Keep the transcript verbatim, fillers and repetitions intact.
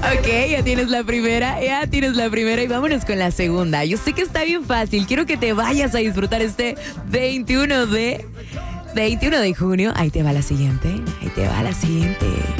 Ok, ya tienes la primera, ya tienes la primera y vámonos con la segunda. Yo sé que está bien fácil, quiero que te vayas a disfrutar este veintiuno de... veintiuno de junio. Ahí te va la siguiente, ahí te va la siguiente.